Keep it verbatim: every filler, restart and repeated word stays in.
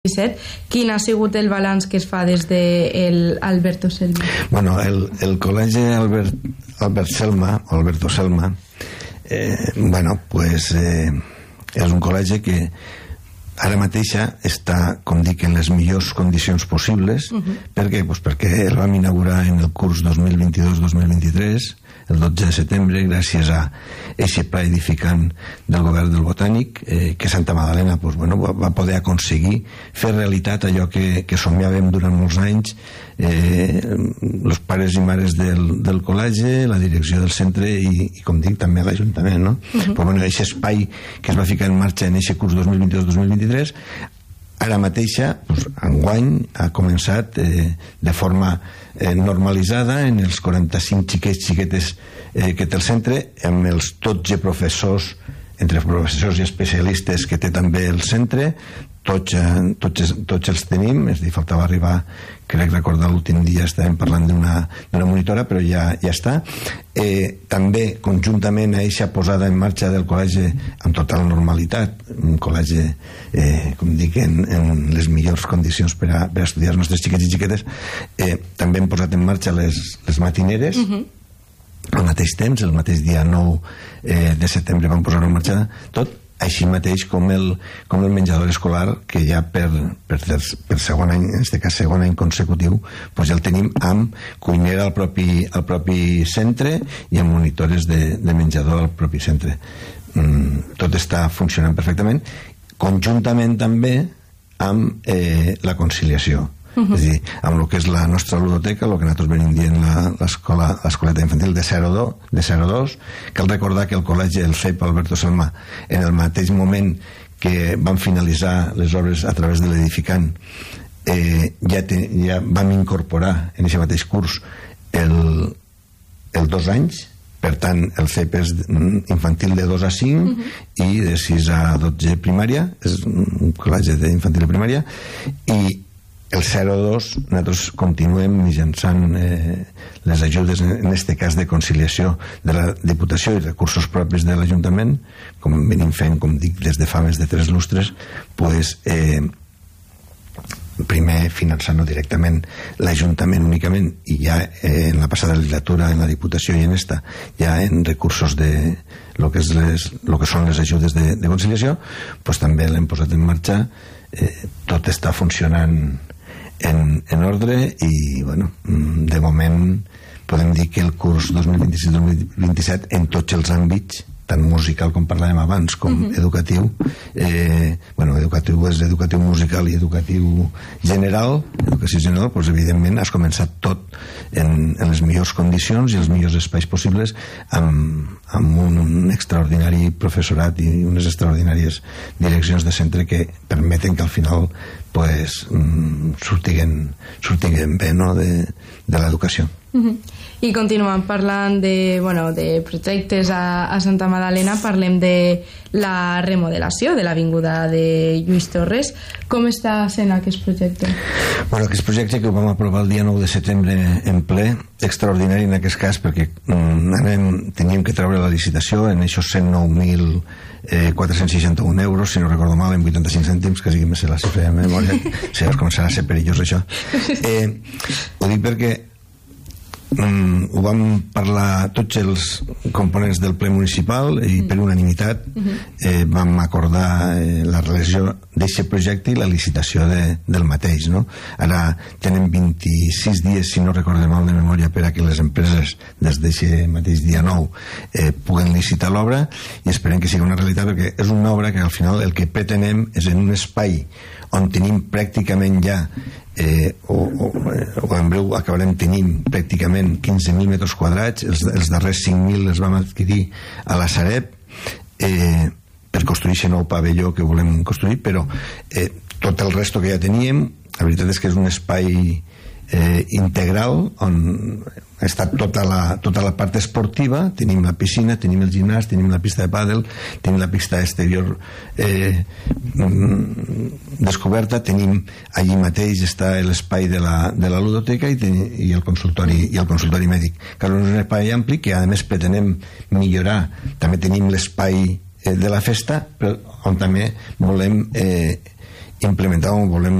disset. Quin ha sigut el balanç que es fa des de Alberto Selma? Bueno, el, el col·legi Albert, Albert Selma, o Alberto Selma, eh, bueno, pues eh, és un col·legi que ara mateixa està, com dic, en les millors condicions possibles. Uh-huh. Per què? Pues perquè el vam inaugurar en el curs dos mil vint-i-dos dos mil vint-i-tres, el dotze de setembre, gràcies a aquest pla edificant del govern del Botànic, eh, que Santa Magdalena pues, bueno, va poder aconseguir fer realitat allò que, que somiàvem durant molts anys, eh, els pares i mares del, del col·legi, la direcció del centre i, i com dic, també l'Ajuntament, no? Uh-huh. Però bueno, aquest espai que es va ficar en marxa en aquest curs dos mil vint-i-dos dos mil vint-i-tres, ara mateixa, pues, enguany, ha començat eh, de forma eh, normalitzada en els quaranta-cinc xiquets xiquetes eh, que té el centre, amb els dotze professors, entre professors i especialistes que té també el centre, tots, eh, tots, tots els tenim, és a dir, faltava arribar, crec recordar l'últim dia estàvem parlant d'una monitora, però ja, ja està. Eh, també, conjuntament a eixa posada en marxa del col·legi amb total normalitat, un col·legi, eh, com dic, en, en les millors condicions per a, per a estudiar els nostres xiquets i xiquetes, eh, també hem posat en marxa les, les matineres, uh-huh. al mateix temps, el mateix dia nou eh, de setembre vam posar en marxa tot, així mateix com el, com el menjador escolar, que ja per, per, per segon any, en aquest cas segon any consecutiu, pues ja el tenim amb cuinera al propi, al propi centre i amb monitores de, de menjador al propi centre. Mm, tot està funcionant perfectament, conjuntament també amb eh, la conciliació. Uh-huh. És a dir, amb el que és la nostra ludoteca, el que nosaltres venim dient l'escoleta infantil de zero a dos, cal recordar que el col·legi, el C E P Alberto Selma, en el mateix moment que van finalitzar les obres a través de l'edificant, eh, ja, te, ja vam incorporar en aquest mateix curs el, el dos anys. Per tant, el C E P és infantil de dos a cinc, uh-huh. i de sis a dotze primària, és un col·legi d'infantil de primària, i el zero a dos nosaltres continuem mitjançant eh, les ajudes, en aquest cas de conciliació de la Diputació i recursos propis de l'Ajuntament, com venim fent, com dic, des de fa més de tres lustres, pues, eh, primer finançant-ho directament l'Ajuntament únicament, i ja eh, en la passada legislatura en la Diputació i en esta ja en recursos de lo que, és les, lo que són les ajudes de, de conciliació, pues també l'hem posat en marxa. Eh, tot està funcionant en, en ordre i bueno, de moment podem dir que el curs dos mil vint-i-sis dos mil vint-i-set en tots els àmbits, tant musical com parlàvem abans com uh-huh. educatiu, eh, bueno, educatiu és educatiu musical i educatiu general, educació general, doncs evidentment has començat tot en, en les millors condicions i els millors espais possibles, amb, amb un extraordinari professorat i unes extraordinàries direccions de centre que permeten que al final pues, surtiguen, surtiguen bé, no?, de, de l'educació. Uh-huh. I continuant parlant de, bueno, de projectes a, a Santa Magdalena, parlem de la remodelació de l'avinguda de Lluís Torres. Com està sent aquest projecte? Bueno, aquest projecte que ho vam aprovar el dia nou de setembre en ple, extraordinari en aquest cas perquè mm, anem, teníem que treure la licitació en aquests cent nou mil quatre-cents seixanta-un euros, si no recordo mal, en vuitanta-cinc cèntims, que sigui més la xifra de memòria, si ja començarà a ser perillós això. Eh, ho dic perquè Mm, ho vam parlar tots els components del ple municipal i per unanimitat eh, vam acordar eh, la realització d'aquest projecte i la licitació de, del mateix, no? Ara tenen vint-i-sis dies, si no recordem mal de memòria, per a que les empreses des d'aquest mateix dia nou eh, puguen licitar l'obra i esperem que sigui una realitat, perquè és una obra que al final el que pretenem és en un espai on tenim pràcticament ja Eh, o, o, o en breu acabarem tenint pràcticament quinze mil metres quadrats, els, els darrers cinc mil els vam adquirir a la Sareb eh, per construir aquest nou pavelló que volem construir, però eh, tot el resto que ja teníem, la veritat és que és un espai eh, integral on ha estat tota la, tota la part esportiva, tenim la piscina, tenim el gimnàs, tenim la pista de pàdel, tenim la pista exterior eh, descoberta, tenim allí mateix està l'espai de la, de la ludoteca i, ten, i, el consultori, i el consultori mèdic. Clar, és un espai ampli que a més pretenem millorar. També tenim l'espai eh, de la festa, però on també volem eh, implementar o volem